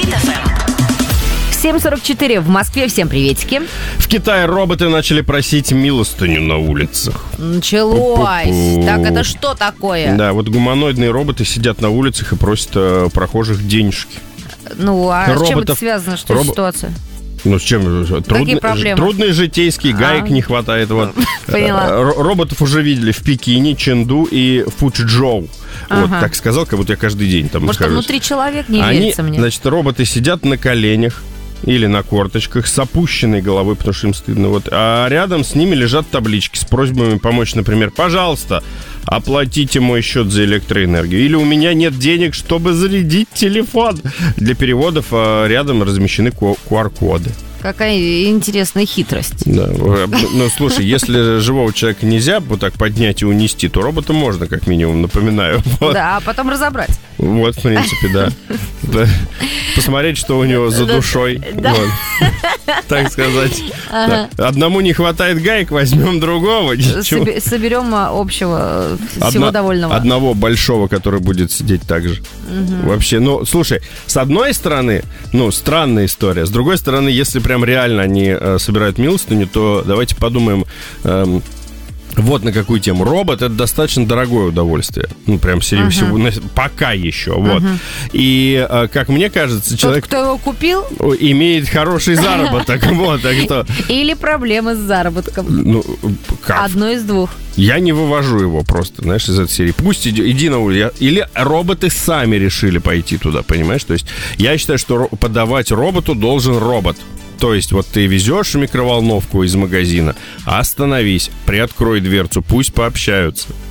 Хит FM. 7:44 в Москве. Всем приветики. В Китае роботы начали просить милостыню на улицах. Началось. Так, это что такое? Да, вот гуманоидные роботы сидят на улицах и просят прохожих денежки. Ну, а с чем это связано? Что за ситуация? Ну, с чем? Трудные житейские, гаек не хватает. Вот. Поняла. Роботов уже видели в Пекине, Чэнду и Фучжоу. Вот так сказал, как будто я каждый день там нахожусь. Может, внутри человек не верится мне. Значит, роботы сидят на коленях или на корточках с опущенной головой, потому что им стыдно. Вот. А рядом с ними лежат таблички с просьбами помочь, например, пожалуйста, оплатите мой счет за электроэнергию. Или у меня нет денег, чтобы зарядить телефон. Для переводов рядом размещены QR-коды. Какая интересная хитрость. Да. Ну, слушай, если живого человека нельзя вот так поднять и унести, то робота можно, как минимум, напоминаю. Вот. Да, а потом разобрать. Вот, в принципе, да. Посмотреть, что у него за душой. Так сказать. Одному не хватает гаек, возьмем другого. Соберем общего, всего довольного. Одного большого, который будет сидеть так же. Вообще, ну, слушай, с одной стороны, ну, странная история. С другой стороны, если прям реально они собирают милостыню, то давайте подумаем, вот на какую тему. Робот — это достаточно дорогое удовольствие. Ну, прям серьезно, пока еще. Вот. И, как мне кажется, человек... Тот, кто его купил, имеет хороший заработок. Вот, так что... Или проблемы с заработком. Ну, как? Одно из двух. Я не вывожу его просто, знаешь, из этой серии. Пусть иди на улицу. Или роботы сами решили пойти туда, понимаешь? То есть я считаю, что подавать роботу должен робот. То есть вот ты везешь микроволновку из магазина, остановись, приоткрой дверцу, пусть пообщаются.